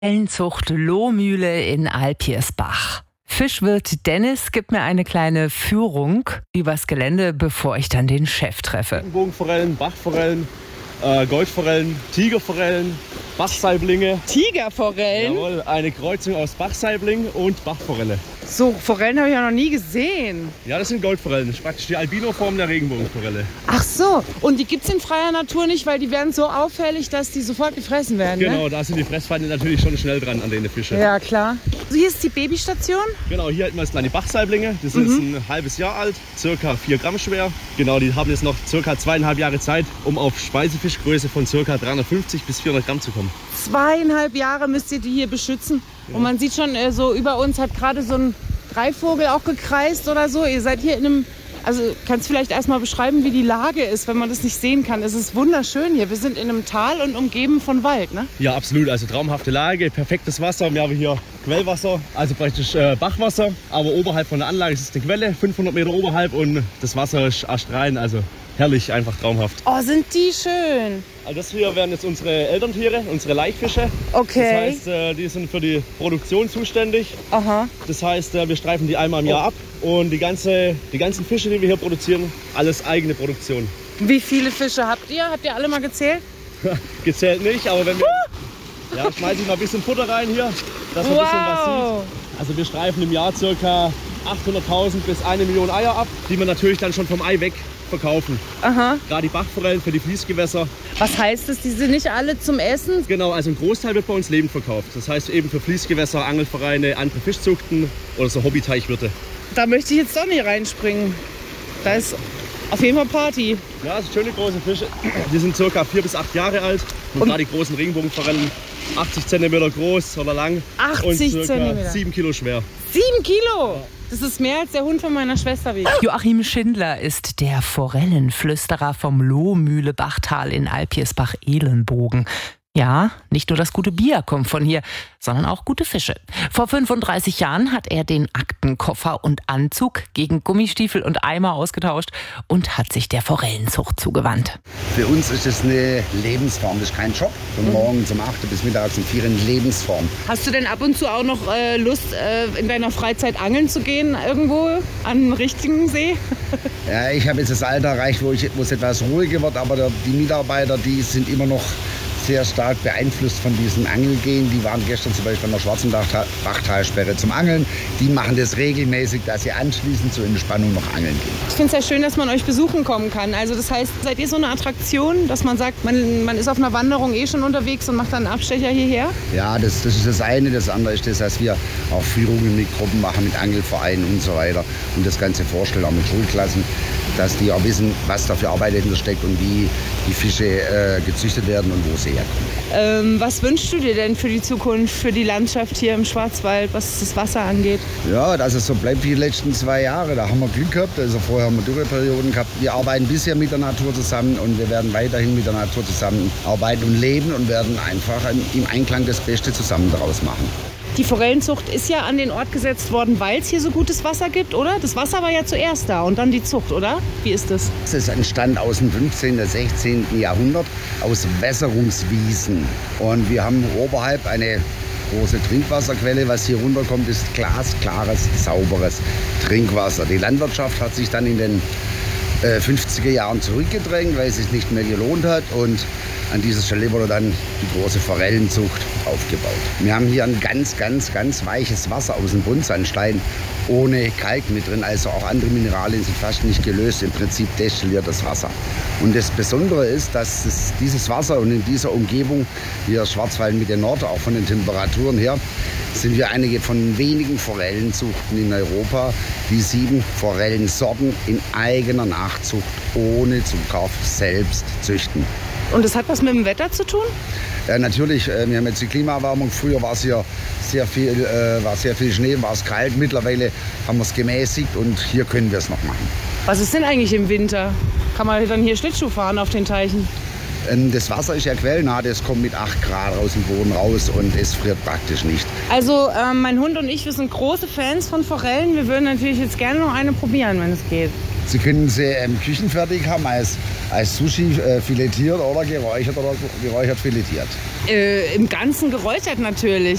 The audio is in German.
Forellenzucht Lohmühle in Alpirsbach. Fischwirt Dennis gibt mir eine kleine Führung übers Gelände, bevor ich dann den Chef treffe. Regenbogenforellen, Bachforellen, Goldforellen, Tigerforellen, Bachsaiblinge. Tigerforellen? Jawohl, eine Kreuzung aus Bachsaibling und Bachforelle. So Forellen habe ich ja noch nie gesehen. Ja, das sind Goldforellen. Das ist praktisch die Albinoform der Regenbogenforelle. Ach so, und die gibt es in freier Natur nicht, weil die werden so auffällig, dass die sofort gefressen werden, Genau, ne? da sind die Fressfeinde natürlich schon schnell dran an den Fischen. Ja, klar. So, hier ist die Babystation. Genau, hier halten wir jetzt kleine Bachsaiblinge. Die sind jetzt ein halbes Jahr alt, circa 4 Gramm schwer. Genau, die haben jetzt noch circa 2,5 Jahre Zeit, um auf Speisefischgröße von circa 350 bis 400 Gramm zu kommen. 2,5 Jahre müsst ihr die hier beschützen. Ja. Und man sieht schon, so über uns hat gerade so ein Greifvogel auch gekreist oder so. Ihr seid hier in einem, also kannst du vielleicht erstmal beschreiben, wie die Lage ist, wenn man das nicht sehen kann. Es ist wunderschön hier. Wir sind in einem Tal und umgeben von Wald, ne? Ja, absolut. Also traumhafte Lage, perfektes Wasser. Wir haben hier Quellwasser, also praktisch Bachwasser. Aber oberhalb von der Anlage ist es eine Quelle, 500 Meter oberhalb, und das Wasser ist astrein. Also herrlich, einfach traumhaft. Oh, sind die schön. Also das hier wären jetzt unsere Elterntiere, unsere Laichfische. Okay. Das heißt, die sind für die Produktion zuständig. Aha. Das heißt, wir streifen die einmal im Jahr ab. Und die ganzen Fische, die wir hier produzieren, alles eigene Produktion. Wie viele Fische habt ihr? Habt ihr alle mal gezählt? Gezählt nicht, aber wenn wir... Ja, schmeiße ich mal ein bisschen Futter rein hier, dass man ein bisschen was sieht. Also wir streifen im Jahr ca. 800.000 bis 1 Million Eier ab, die wir natürlich dann schon vom Ei weg verkaufen. Aha. Gerade die Bachforellen für die Fließgewässer. Was heißt das? Die sind nicht alle zum Essen? Genau, also ein Großteil wird bei uns lebend verkauft. Das heißt eben für Fließgewässer, Angelvereine, andere Fischzuchten oder so Hobbyteichwirte. Da möchte ich jetzt doch nicht reinspringen. Da ist auf jeden Fall Party. Ja, das sind schöne große Fische. Die sind ca. 4 bis 8 Jahre alt. Und gerade die großen Regenbogenforellen, 80 cm groß oder lang. 80 und cm. 7 Kilo schwer. 7 Kilo? Ja. Das ist mehr als der Hund von meiner Schwester wiegt. Joachim Schindler ist der Forellenflüsterer vom Lohmühle-Bachtal in Alpirsbach-Elenbogen. Ja, nicht nur das gute Bier kommt von hier, sondern auch gute Fische. Vor 35 Jahren hat er den Aktenkoffer und Anzug gegen Gummistiefel und Eimer ausgetauscht und hat sich der Forellenzucht zugewandt. Für uns ist es eine Lebensform, das ist kein Job. Von morgens um 8 bis mittags um 4 eine Lebensform. Hast du denn ab und zu auch noch Lust, in deiner Freizeit angeln zu gehen, irgendwo an einen richtigen See? Ja, ich habe jetzt das Alter erreicht, wo es etwas ruhiger wird, aber die Mitarbeiter, die sind immer noch sehr stark beeinflusst von diesem Angelgehen. Die waren gestern zum Beispiel an der Schwarzenbachtalsperre zum Angeln. Die machen das regelmäßig, dass sie anschließend zur Entspannung noch angeln gehen. Ich finde es ja schön, dass man euch besuchen kommen kann. Also das heißt, seid ihr so eine Attraktion, dass man sagt, man ist auf einer Wanderung schon unterwegs und macht dann einen Abstecher hierher? Ja, das ist das eine. Das andere ist das, dass wir auch Führungen mit Gruppen machen, mit Angelvereinen und so weiter. Und das Ganze vorstellen, auch mit Schulklassen, dass die auch wissen, was da für Arbeit dahinter steckt und wie die Fische gezüchtet werden und wo sie herkommen. Was wünschst du dir denn für die Zukunft, für die Landschaft hier im Schwarzwald, was das Wasser angeht? Ja, dass es so bleibt wie die letzten 2 Jahre. Da haben wir Glück gehabt. Also vorher haben wir Dürreperioden gehabt. Wir arbeiten bisher mit der Natur zusammen und wir werden weiterhin mit der Natur zusammen arbeiten und leben und werden einfach im Einklang das Beste zusammen daraus machen. Die Forellenzucht ist ja an den Ort gesetzt worden, weil es hier so gutes Wasser gibt, oder? Das Wasser war ja zuerst da und dann die Zucht, oder? Wie ist das? Es ist entstanden aus dem 15. und 16. Jahrhundert, aus Wässerungswiesen. Und wir haben oberhalb eine große Trinkwasserquelle. Was hier runterkommt, ist glasklares, sauberes Trinkwasser. Die Landwirtschaft hat sich dann in den 50er Jahren zurückgedrängt, weil es sich nicht mehr gelohnt hat. Und an dieser Stelle wurde dann die große Forellenzucht aufgebaut. Wir haben hier ein ganz, ganz, ganz weiches Wasser aus dem Buntsandstein ohne Kalk mit drin. Also auch andere Mineralien sind fast nicht gelöst. Im Prinzip destilliertes Wasser. Und das Besondere ist, dass dieses Wasser und in dieser Umgebung, hier Schwarzwald mit den Nord, auch von den Temperaturen her, sind wir einige von wenigen Forellenzuchten in Europa, die 7 Forellensorten in eigener Nachzucht ohne Zukauf selbst züchten. Und das hat was mit dem Wetter zu tun? Ja, natürlich, wir haben jetzt die Klimaerwärmung. Früher war es hier sehr viel Schnee, war es kalt. Mittlerweile haben wir es gemäßigt und hier können wir es noch machen. Was ist denn eigentlich im Winter? Kann man dann hier Schlittschuh fahren auf den Teichen? Das Wasser ist ja quellnah, das kommt mit 8 Grad aus dem Boden raus und es friert praktisch nicht. Also mein Hund und ich, wir sind große Fans von Forellen. Wir würden natürlich jetzt gerne noch eine probieren, wenn es geht. Sie können sie küchenfertig haben, als Sushi filetiert oder geräuchert filetiert. Im Ganzen geräuchert natürlich.